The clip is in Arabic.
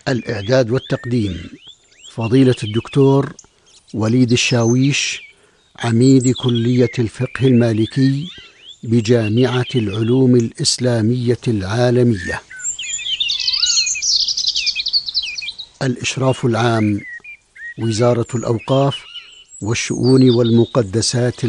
الإعداد والتقديم فضيلة الدكتور وليد الشاويش، عميد كلية الفقه المالكي بجامعة العلوم الإسلامية العالمية. الإشراف العام وزارة الأوقاف والشؤون والمقدسات